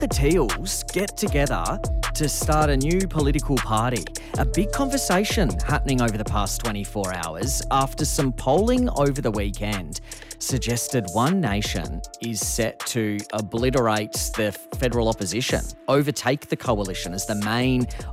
The Teals get together to start a new political party. A big conversation happening over the past 24 hours after some polling over the weekend suggested One Nation is set to obliterate the federal opposition, overtake the coalition as the main